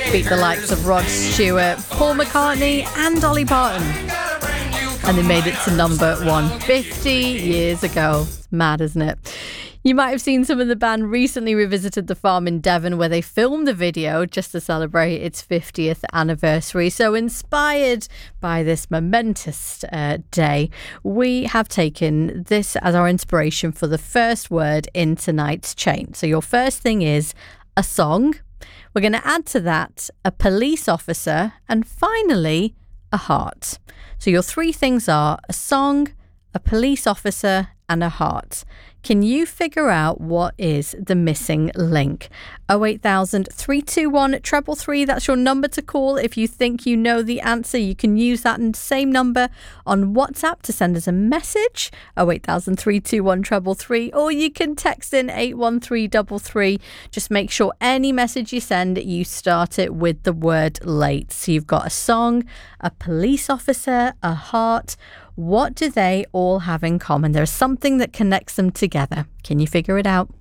beat the likes of Rod Stewart, Paul McCartney and Dolly Parton. And they made it to number 1 50 years ago. It's mad, isn't it? You might have seen some of the band recently revisited the farm in Devon where they filmed the video just to celebrate its 50th anniversary. So inspired by this momentous day, we have taken this as our inspiration for the first word in tonight's chain. So your first thing is a song. We're going to add to that a police officer and finally a heart. So your three things are a song, a police officer and a heart. Can you figure out what is the missing link? 08000 321 333. That's your number to call. If you think you know the answer, you can use that same number on WhatsApp to send us a message. 08000 321 333. Or you can text in 81333. Just make sure any message you send, you start it with the word late. So you've got a song, a police officer, a heart. What do they all have in common? There's something that connects them together. Can you figure it out?